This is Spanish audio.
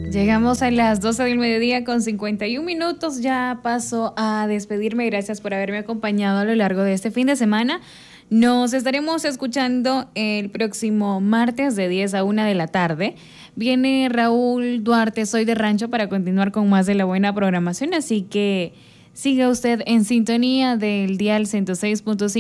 Llegamos a las 12 del mediodía con 51 minutos. Ya paso a despedirme. Gracias por haberme acompañado a lo largo de este fin de semana. Nos estaremos escuchando el próximo martes de 10 a 1 de la tarde. Viene Raúl Duarte, Soy de Rancho, para continuar con más de la buena programación. Así que siga usted en sintonía del dial 106.5.